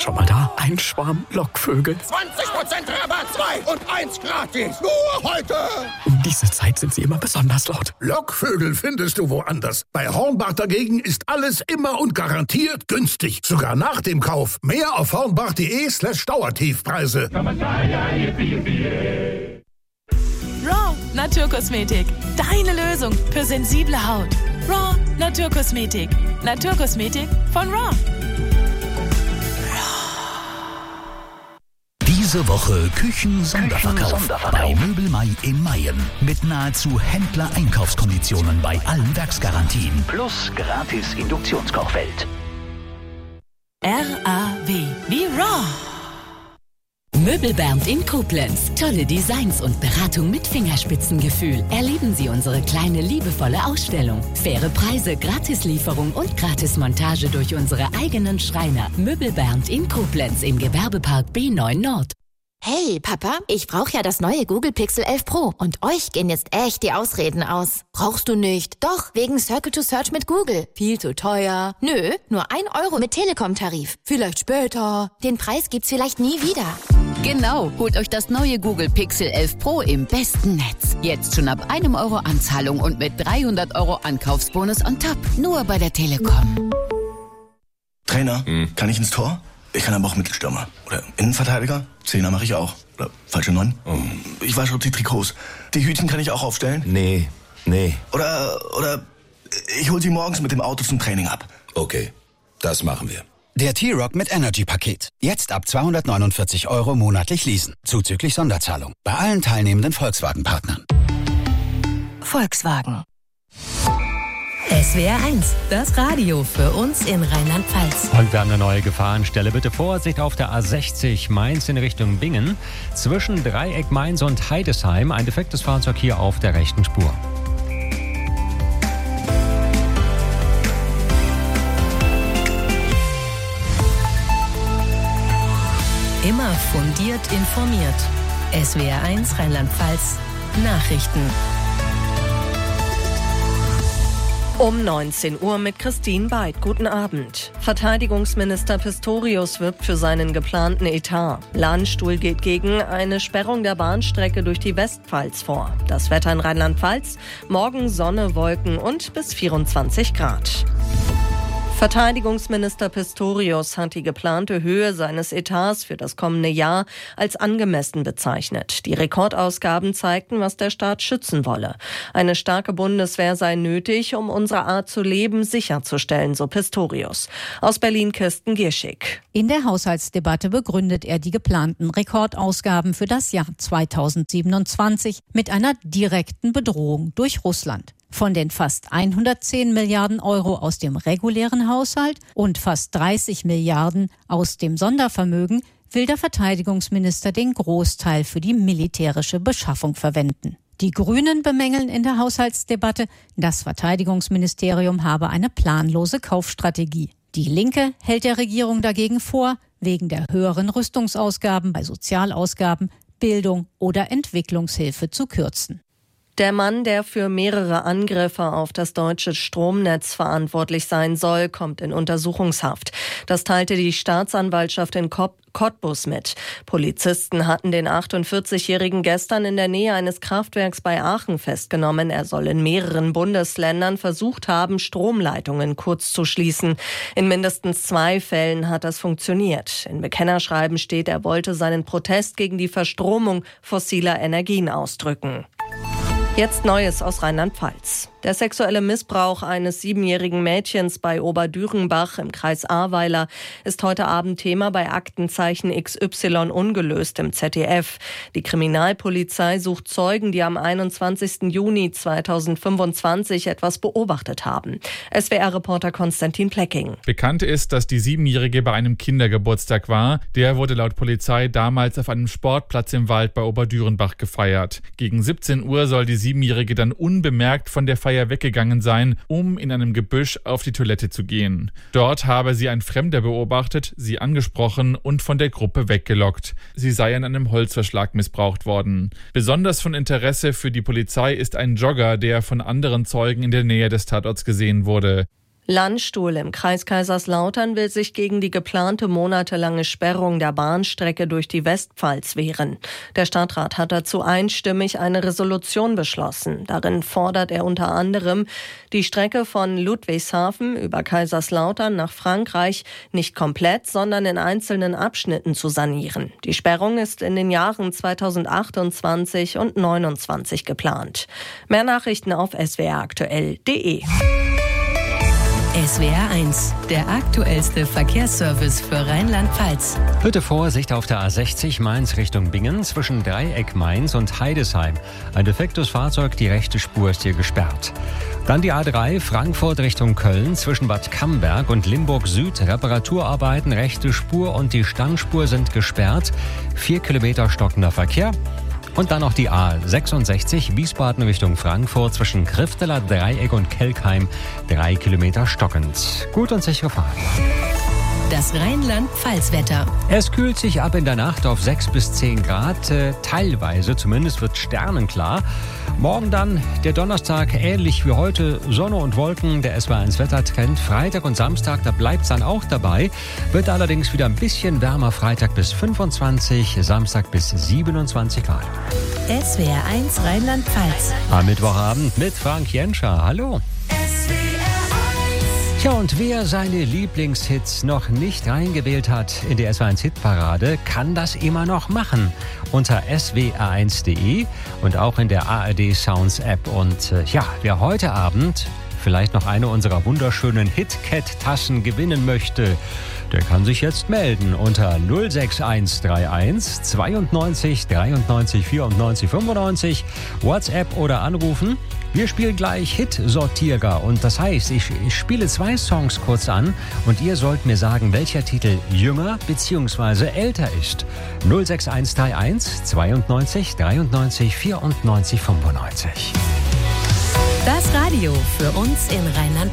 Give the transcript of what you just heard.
Schau mal da, ein Schwarm Lockvögel. 20% Rabatt, 2 und 1 gratis. Nur heute. Um diese Zeit sind sie immer besonders laut. Lockvögel findest du woanders. Bei Hornbach dagegen ist alles immer und garantiert günstig. Sogar nach dem Kauf. Mehr auf hornbach.de/Dauertiefpreise. Raw Naturkosmetik. Deine Lösung für sensible Haut. Raw Naturkosmetik. Naturkosmetik von Raw. Diese Woche Küchen-Sonderverkauf bei Möbelmai in Mayen. Mit nahezu Händler-Einkaufskonditionen bei allen Werksgarantien. Plus gratis Induktionskochfeld. RAW wie Raw. Möbelbernd in Koblenz. Tolle Designs und Beratung mit Fingerspitzengefühl. Erleben Sie unsere kleine, liebevolle Ausstellung. Faire Preise, Gratislieferung und Gratismontage durch unsere eigenen Schreiner. Möbelbernd in Koblenz im Gewerbepark B9 Nord. Hey, Papa, ich brauche ja das neue Google Pixel 11 Pro. Und euch gehen jetzt echt die Ausreden aus. Brauchst du nicht? Doch, wegen Circle to Search mit Google. Viel zu teuer. Nö, nur 1 Euro mit Telekom-Tarif. Vielleicht später. Den Preis gibt's vielleicht nie wieder. Genau, holt euch das neue Google Pixel 11 Pro im besten Netz. Jetzt schon ab 1 Euro Anzahlung und mit 300 Euro Ankaufsbonus on top. Nur bei der Telekom. Trainer, kann ich ins Tor? Ich kann aber auch Mittelstürmer. Oder Innenverteidiger? Zehner mache ich auch. Oder falsche 9? Ich wasche die Trikots. Die Hütchen kann ich auch aufstellen? Nee. Oder ich hol sie morgens mit dem Auto zum Training ab. Okay, das machen wir. Der T-Rock mit Energy-Paket. Jetzt ab 249 Euro monatlich leasen. Zuzüglich Sonderzahlung. Bei allen teilnehmenden Volkswagen-Partnern. Volkswagen. SWR 1, das Radio für uns in Rheinland-Pfalz. Und wir haben eine neue Gefahrenstelle. Bitte Vorsicht auf der A60 Mainz in Richtung Bingen. Zwischen Dreieck Mainz und Heidesheim ein defektes Fahrzeug hier auf der rechten Spur. Immer fundiert informiert. SWR 1 Rheinland-Pfalz Nachrichten. Um 19 Uhr mit Christine Beid. Guten Abend. Verteidigungsminister Pistorius wirbt für seinen geplanten Etat. Lahnstuhl geht gegen eine Sperrung der Bahnstrecke durch die Westpfalz vor. Das Wetter in Rheinland-Pfalz: morgen Sonne, Wolken und bis 24 Grad. Verteidigungsminister Pistorius hat die geplante Höhe seines Etats für das kommende Jahr als angemessen bezeichnet. Die Rekordausgaben zeigten, was der Staat schützen wolle. Eine starke Bundeswehr sei nötig, um unsere Art zu leben sicherzustellen, so Pistorius. Aus Berlin Kirsten Gierschig. In der Haushaltsdebatte begründet er die geplanten Rekordausgaben für das Jahr 2027 mit einer direkten Bedrohung durch Russland. Von den fast 110 Milliarden Euro aus dem regulären Haushalt und fast 30 Milliarden aus dem Sondervermögen will der Verteidigungsminister den Großteil für die militärische Beschaffung verwenden. Die Grünen bemängeln in der Haushaltsdebatte, das Verteidigungsministerium habe eine planlose Kaufstrategie. Die Linke hält der Regierung dagegen vor, wegen der höheren Rüstungsausgaben bei Sozialausgaben, Bildung oder Entwicklungshilfe zu kürzen. Der Mann, der für mehrere Angriffe auf das deutsche Stromnetz verantwortlich sein soll, kommt in Untersuchungshaft. Das teilte die Staatsanwaltschaft in Cottbus mit. Polizisten hatten den 48-Jährigen gestern in der Nähe eines Kraftwerks bei Aachen festgenommen. Er soll in mehreren Bundesländern versucht haben, Stromleitungen kurz zu schließen. In mindestens 2 Fällen hat das funktioniert. In Bekennerschreiben steht, er wollte seinen Protest gegen die Verstromung fossiler Energien ausdrücken. Jetzt Neues aus Rheinland-Pfalz. Der sexuelle Missbrauch eines 7-jährigen Mädchens bei Oberdürenbach im Kreis Ahrweiler ist heute Abend Thema bei Aktenzeichen XY ungelöst im ZDF. Die Kriminalpolizei sucht Zeugen, die am 21. Juni 2025 etwas beobachtet haben. SWR-Reporter Konstantin Plecking. Bekannt ist, dass die 7-Jährige bei einem Kindergeburtstag war. Der wurde laut Polizei damals auf einem Sportplatz im Wald bei Oberdürenbach gefeiert. Gegen 17 Uhr soll die 7-Jährige dann unbemerkt von der Feier weggegangen sein, um in einem Gebüsch auf die Toilette zu gehen. Dort habe sie ein Fremder beobachtet, sie angesprochen und von der Gruppe weggelockt. Sie sei an einem Holzverschlag missbraucht worden. Besonders von Interesse für die Polizei ist ein Jogger, der von anderen Zeugen in der Nähe des Tatorts gesehen wurde. Landstuhl im Kreis Kaiserslautern will sich gegen die geplante monatelange Sperrung der Bahnstrecke durch die Westpfalz wehren. Der Stadtrat hat dazu einstimmig eine Resolution beschlossen. Darin fordert er unter anderem, die Strecke von Ludwigshafen über Kaiserslautern nach Frankreich nicht komplett, sondern in einzelnen Abschnitten zu sanieren. Die Sperrung ist in den Jahren 2028 und 2029 geplant. Mehr Nachrichten auf swraktuell.de. SWR 1, der aktuellste Verkehrsservice für Rheinland-Pfalz. Bitte Vorsicht auf der A60 Mainz Richtung Bingen zwischen Dreieck Mainz und Heidesheim. Ein defektes Fahrzeug, die rechte Spur ist hier gesperrt. Dann die A3 Frankfurt Richtung Köln zwischen Bad Camberg und Limburg Süd. Reparaturarbeiten, rechte Spur und die Standspur sind gesperrt. 4 Kilometer stockender Verkehr. Und dann noch die A66 Wiesbaden Richtung Frankfurt zwischen Krifteler Dreieck und Kelkheim. 3 Kilometer stockend. Gut und sichere Fahrt. Das Rheinland-Pfalz-Wetter. Es kühlt sich ab in der Nacht auf 6 bis 10 Grad. Teilweise zumindest wird sternenklar. Morgen dann der Donnerstag ähnlich wie heute. Sonne und Wolken, der SWR1 Wettertrend. Freitag und Samstag, da bleibt es dann auch dabei. Wird allerdings wieder ein bisschen wärmer. Freitag bis 25, Samstag bis 27 Grad. SWR 1 Rheinland-Pfalz. Am Mittwochabend mit Frank Jenscher. Hallo. Tja, und wer seine Lieblingshits noch nicht reingewählt hat in die SWR1-Hitparade, kann das immer noch machen. Unter swr1.de und auch in der ARD Sounds App. Und wer heute Abend vielleicht noch eine unserer wunderschönen HitCat-Tassen gewinnen möchte, der kann sich jetzt melden unter 06131 92 93 94 95, WhatsApp oder anrufen. Wir spielen gleich Hit-Sortierer und das heißt, ich spiele 2 Songs kurz an und ihr sollt mir sagen, welcher Titel jünger bzw. älter ist. 06131 92 93 94 95. Das Radio für uns in Rheinland-Pfalz.